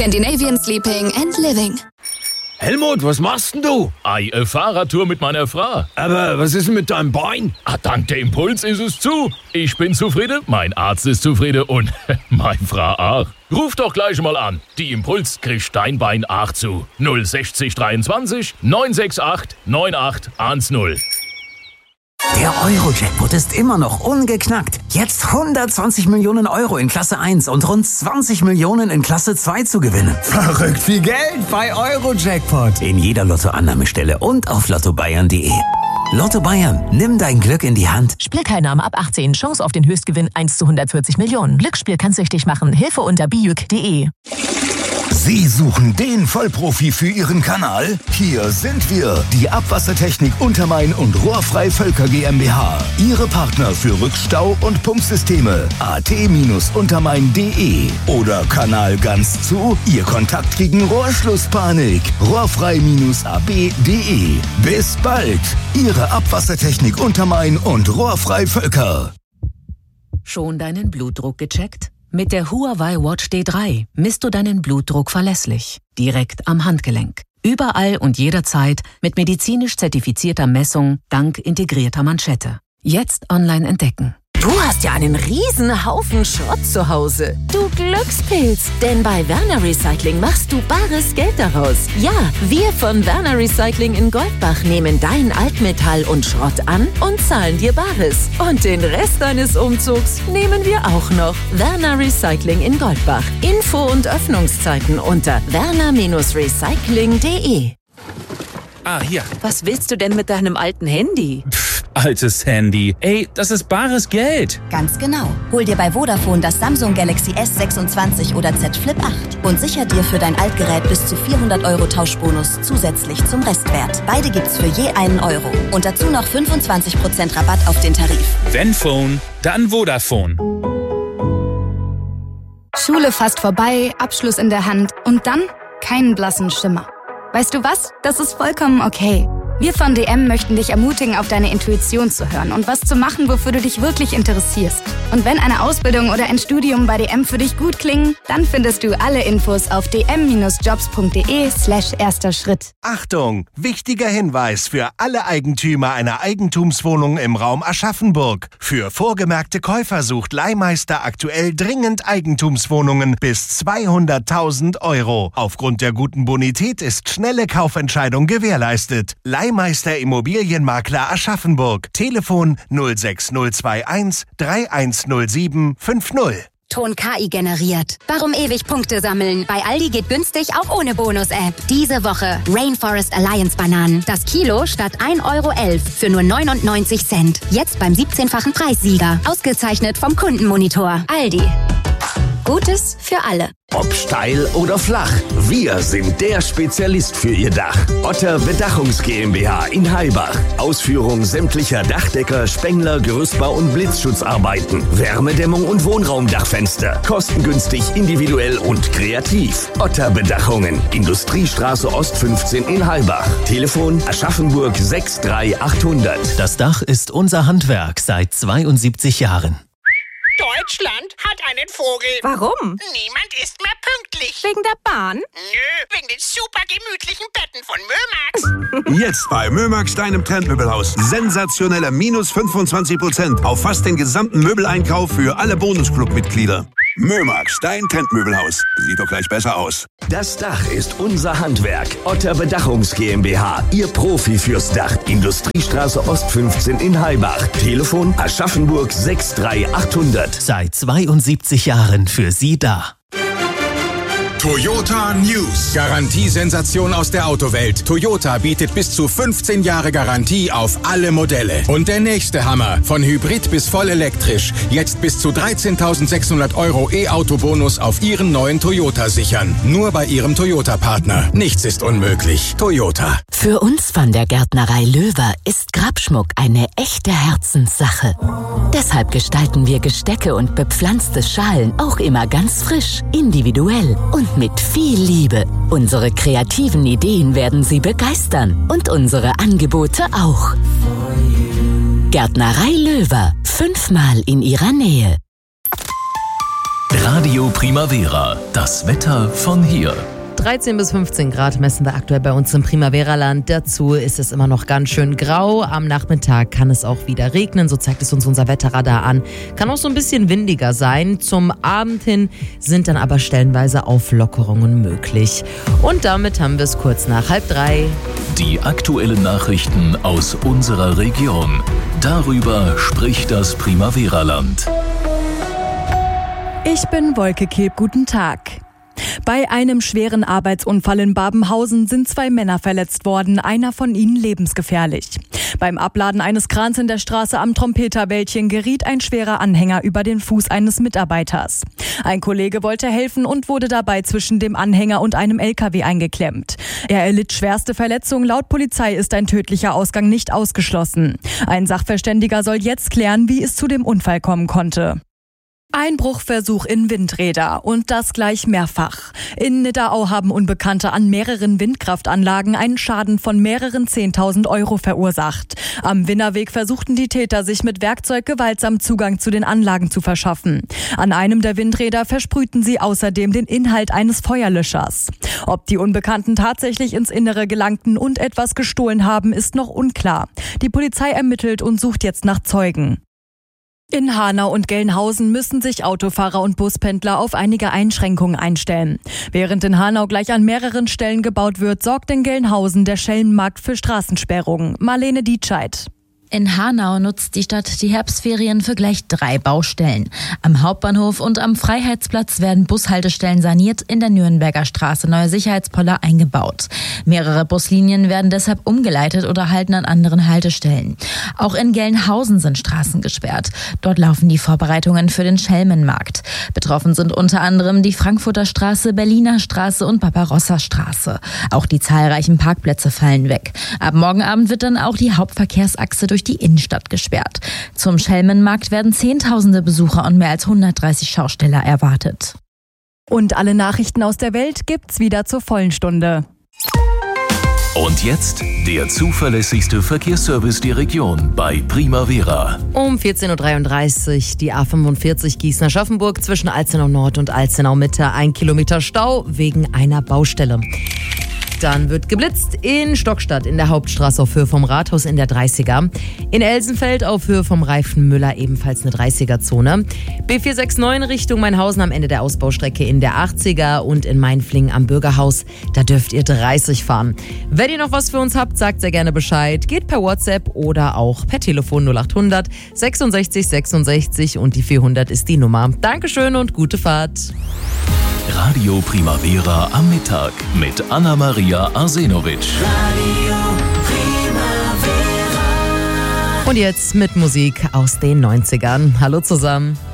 Scandinavian Sleeping and Living. Helmut, was machst denn du? Eine Fahrradtour mit meiner Frau. Aber was ist denn mit deinem Bein? Dank der Impuls ist es zu. Ich bin zufrieden, mein Arzt ist zufrieden und meine Frau auch. Ruf doch gleich mal an. Die Impuls kriegt dein Bein auch zu. 060 23 968 9810. Der Euro-Jackpot ist immer noch ungeknackt. Jetzt 120 Millionen Euro in Klasse 1 und rund 20 Millionen in Klasse 2 zu gewinnen. Verrückt viel Geld bei Euro-Jackpot. In jeder Lottoannahmestelle und auf lottobayern.de. Lotto Bayern, nimm dein Glück in die Hand. Spielteilnahme ab 18. Chance auf den Höchstgewinn 1 zu 140 Millionen. Glücksspiel kann süchtig machen. Hilfe unter bijuk.de. Sie suchen den Vollprofi für Ihren Kanal? Hier sind wir, die Abwassertechnik Untermain und Rohrfrei Völker GmbH. Ihre Partner für Rückstau- und Pumpsysteme. at-untermain.de oder Kanal ganz zu, Ihr Kontakt gegen Rohrschlusspanik. rohrfrei-ab.de. Bis bald, Ihre Abwassertechnik Untermain und Rohrfrei Völker. Schon deinen Blutdruck gecheckt? Mit der Huawei Watch D3 misst du deinen Blutdruck verlässlich, direkt am Handgelenk. Überall und jederzeit mit medizinisch zertifizierter Messung dank integrierter Manschette. Jetzt online entdecken. Du hast ja einen riesen Haufen Schrott zu Hause. Du Glückspilz. Denn bei Werner Recycling machst du bares Geld daraus. Ja, wir von Werner Recycling in Goldbach nehmen dein Altmetall und Schrott an und zahlen dir Bares. Und den Rest deines Umzugs nehmen wir auch noch. Werner Recycling in Goldbach. Info und Öffnungszeiten unter werner-recycling.de. Hier. Was willst du denn mit deinem alten Handy? Altes Handy. Ey, das ist bares Geld. Ganz genau. Hol dir bei Vodafone das Samsung Galaxy S26 oder Z Flip 8 und sicher dir für dein Altgerät bis zu 400 € Tauschbonus zusätzlich zum Restwert. Beide gibt's für je €1. Und dazu noch 25% Rabatt auf den Tarif. Wenn Phone, dann Vodafone. Schule fast vorbei, Abschluss in der Hand und dann keinen blassen Schimmer. Weißt du was? Das ist vollkommen okay. Wir von DM möchten dich ermutigen, auf deine Intuition zu hören und was zu machen, wofür du dich wirklich interessierst. Und wenn eine Ausbildung oder ein Studium bei DM für dich gut klingen, dann findest du alle Infos auf dm-jobs.de/erster Schritt. Achtung! Wichtiger Hinweis für alle Eigentümer einer Eigentumswohnung im Raum Aschaffenburg. Für vorgemerkte Käufer sucht Leihmeister aktuell dringend Eigentumswohnungen bis 200.000 €. Aufgrund der guten Bonität ist schnelle Kaufentscheidung gewährleistet. Leihmeister Immobilienmakler Aschaffenburg. Telefon 06021 310750. Ton KI generiert. Warum ewig Punkte sammeln? Bei Aldi geht günstig auch ohne Bonus-App. Diese Woche Rainforest Alliance Bananen. Das Kilo statt 1,11 € für nur 99 Cent. Jetzt beim 17-fachen Preissieger. Ausgezeichnet vom Kundenmonitor. Aldi. Gutes für alle. Ob steil oder flach, wir sind der Spezialist für Ihr Dach. Otter Bedachungs GmbH in Heilbach. Ausführung sämtlicher Dachdecker, Spengler, Gerüstbau und Blitzschutzarbeiten. Wärmedämmung und Wohnraumdachfenster. Kostengünstig, individuell und kreativ. Otter Bedachungen. Industriestraße Ost 15 in Heilbach. Telefon Aschaffenburg 63800. Das Dach ist unser Handwerk seit 72 Jahren. Deutschland hat einen Vogel. Warum? Niemand ist mehr pünktlich. Wegen der Bahn? Nö, wegen den super gemütlichen Betten von Mömax. Jetzt bei Mömax, deinem Trendmöbelhaus. Sensationelle minus 25% auf fast den gesamten Möbeleinkauf für alle Bonusclub-Mitglieder. Mömax, dein Trendmöbelhaus. Sieht doch gleich besser aus. Das Dach ist unser Handwerk. Otter Bedachungs GmbH. Ihr Profi fürs Dach. Industriestraße Ost 15 in Heilbach. Telefon Aschaffenburg 63800. Seit 72 Jahren für Sie da. Toyota News. Garantiesensation aus der Autowelt. Toyota bietet bis zu 15 Jahre Garantie auf alle Modelle. Und der nächste Hammer. Von Hybrid bis voll elektrisch. Jetzt bis zu 13.600 € E-Auto-Bonus auf Ihren neuen Toyota sichern. Nur bei Ihrem Toyota-Partner. Nichts ist unmöglich. Toyota. Für uns von der Gärtnerei Löwer ist Grabschmuck eine echte Herzenssache. Deshalb gestalten wir Gestecke und bepflanzte Schalen auch immer ganz frisch, individuell und mit viel Liebe. Unsere kreativen Ideen werden Sie begeistern und unsere Angebote auch. Gärtnerei Löwer, 5-mal in Ihrer Nähe. Radio Primavera, das Wetter von hier. 13 bis 15 Grad messen wir aktuell bei uns im Primavera-Land. Dazu ist es immer noch ganz schön grau. Am Nachmittag kann es auch wieder regnen, so zeigt es uns unser Wetterradar an. Kann auch so ein bisschen windiger sein. Zum Abend hin sind dann aber stellenweise Auflockerungen möglich. Und damit haben wir es kurz nach 2:30. Die aktuellen Nachrichten aus unserer Region. Darüber spricht das Primavera-Land. Ich bin Wolke Kilp, guten Tag. Bei einem schweren Arbeitsunfall in Babenhausen sind 2 Männer verletzt worden, einer von ihnen lebensgefährlich. Beim Abladen eines Krans in der Straße am Trompeterwäldchen geriet ein schwerer Anhänger über den Fuß eines Mitarbeiters. Ein Kollege wollte helfen und wurde dabei zwischen dem Anhänger und einem LKW eingeklemmt. Er erlitt schwerste Verletzungen. Laut Polizei ist ein tödlicher Ausgang nicht ausgeschlossen. Ein Sachverständiger soll jetzt klären, wie es zu dem Unfall kommen konnte. Einbruchversuch in Windräder und das gleich mehrfach. In Nidderau haben Unbekannte an mehreren Windkraftanlagen einen Schaden von mehreren 10.000 Euro verursacht. Am Winnerweg versuchten die Täter, sich mit Werkzeug gewaltsam Zugang zu den Anlagen zu verschaffen. An einem der Windräder versprühten sie außerdem den Inhalt eines Feuerlöschers. Ob die Unbekannten tatsächlich ins Innere gelangten und etwas gestohlen haben, ist noch unklar. Die Polizei ermittelt und sucht jetzt nach Zeugen. In Hanau und Gelnhausen müssen sich Autofahrer und Buspendler auf einige Einschränkungen einstellen. Während in Hanau gleich an mehreren Stellen gebaut wird, sorgt in Gelnhausen der Schelmenmarkt für Straßensperrungen. Marlene Dietscheid. In Hanau nutzt die Stadt die Herbstferien für gleich 3 Baustellen. Am Hauptbahnhof und am Freiheitsplatz werden Bushaltestellen saniert, in der Nürnberger Straße neue Sicherheitspoller eingebaut. Mehrere Buslinien werden deshalb umgeleitet oder halten an anderen Haltestellen. Auch in Gelnhausen sind Straßen gesperrt. Dort laufen die Vorbereitungen für den Schelmenmarkt. Betroffen sind unter anderem die Frankfurter Straße, Berliner Straße und Barbarossa Straße. Auch die zahlreichen Parkplätze fallen weg. Ab morgen Abend wird dann auch die Hauptverkehrsachse durch die Innenstadt gesperrt. Zum Schelmenmarkt werden Zehntausende Besucher und mehr als 130 Schausteller erwartet. Und alle Nachrichten aus der Welt gibt's wieder zur vollen Stunde. Und jetzt der zuverlässigste Verkehrsservice der Region bei Primavera. Um 14.33 Uhr die A45 Gießen-Aschaffenburg zwischen Alzenau Nord und Alzenau Mitte. 1 Kilometer Stau wegen einer Baustelle. Dann wird geblitzt in Stockstadt in der Hauptstraße auf Höhe vom Rathaus in der 30er. In Elsenfeld auf Höhe vom Reifenmüller ebenfalls eine 30er-Zone. B469 Richtung Mainhausen am Ende der Ausbaustrecke in der 80er und in Mainflingen am Bürgerhaus. Da dürft ihr 30 fahren. Wenn ihr noch was für uns habt, sagt sehr gerne Bescheid. Geht per WhatsApp oder auch per Telefon 0800 66 66 und die 400 ist die Nummer. Dankeschön und gute Fahrt. Radio Primavera am Mittag mit Anna-Maria Arsenovic. Radio Primavera. Und jetzt mit Musik aus den 90ern. Hallo zusammen.